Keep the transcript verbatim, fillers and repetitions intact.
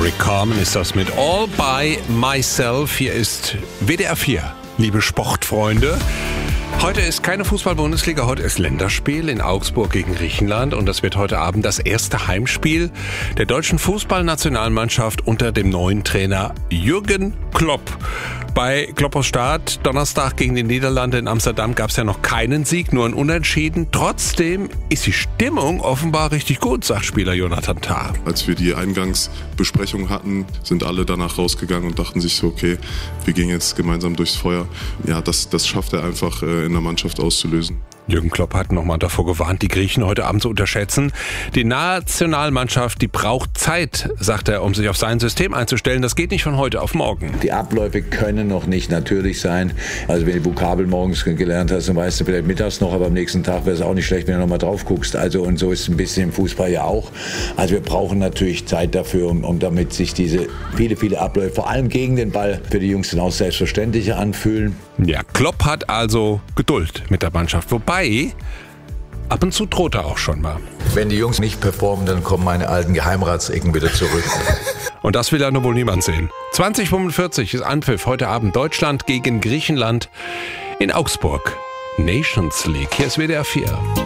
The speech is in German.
Rick Carmen ist das mit All by Myself. Hier ist W D R vier, liebe Sportfreunde. Heute ist keine Fußball-Bundesliga, heute ist Länderspiel in Augsburg gegen Griechenland und das wird heute Abend das erste Heimspiel der deutschen Fußballnationalmannschaft unter dem neuen Trainer Jürgen Klopp. Bei Kloppers Start Donnerstag gegen die Niederlande in Amsterdam gab es ja noch keinen Sieg, nur ein Unentschieden. Trotzdem ist die Stimmung offenbar richtig gut, sagt Spieler Jonathan Tah. Als wir die Eingangsbesprechung hatten, sind alle danach rausgegangen und dachten sich so, okay, wir gehen jetzt gemeinsam durchs Feuer. Ja, das, das schafft er einfach in der Mannschaft auszulösen. Jürgen Klopp hat nochmal davor gewarnt, die Griechen heute Abend zu unterschätzen. Die Nationalmannschaft, die braucht Zeit, sagt er, um sich auf sein System einzustellen. Das geht nicht von heute auf morgen. Die Abläufe können noch nicht natürlich sein. Also wenn du Vokabel morgens gelernt hast, dann weißt du vielleicht mittags noch, aber am nächsten Tag wäre es auch nicht schlecht, wenn du nochmal drauf guckst. Also und so ist es ein bisschen im Fußball ja auch. Also wir brauchen natürlich Zeit dafür, um, um damit sich diese viele, viele Abläufe, vor allem gegen den Ball, für die Jungs dann auch selbstverständlicher anfühlen. Ja, Klopp hat also Geduld mit der Mannschaft. Wobei, ab und zu droht er auch schon mal. Wenn die Jungs nicht performen, dann kommen meine alten Geheimratsecken wieder zurück. Und das will ja nur wohl niemand sehen. zwanzig fünfundvierzig ist Anpfiff heute Abend. Deutschland gegen Griechenland in Augsburg. Nations League. Hier ist W D R vier.